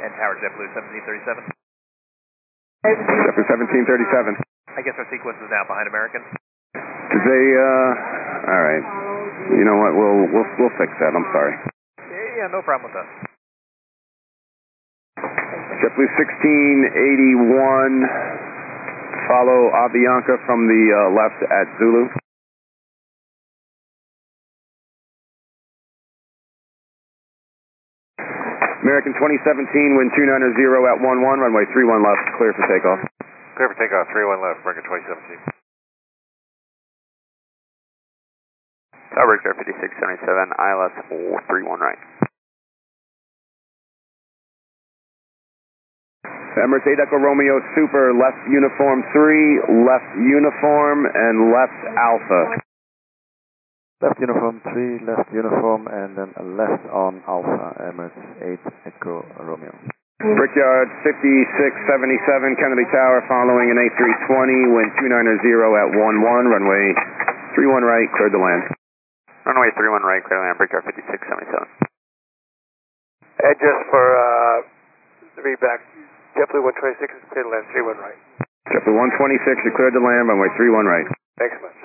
And Tower JetBlue 1737. JetBlue 1737. I guess our sequence is now behind American. Did they, all right. You know what, we'll fix that, I'm sorry. Yeah, no problem with that. JetBlue 1681, follow Avianca from the left at Zulu. American 2017, wind 290 at 11, runway 31 left, clear for takeoff. Clear for takeoff, 31 left, American 2017. Tower Air 5677, ILS 31 right. Emirates 8 Echo Romeo Super, left uniform 3, left uniform, and left Alpha. Left uniform 3, left uniform, and then a left on Alpha, Emirates 8 Echo Romeo. Brickyard 5677, Kennedy Tower, following an A320, wind 290 at 11, runway 31 right, cleared to land. Runway 31 right, clear to land, Brickyard 5677. And just for feedback, JetBlue 126 is cleared to land 31 right. JetBlue 126, you're cleared to land, runway 31 right. Thanks so much.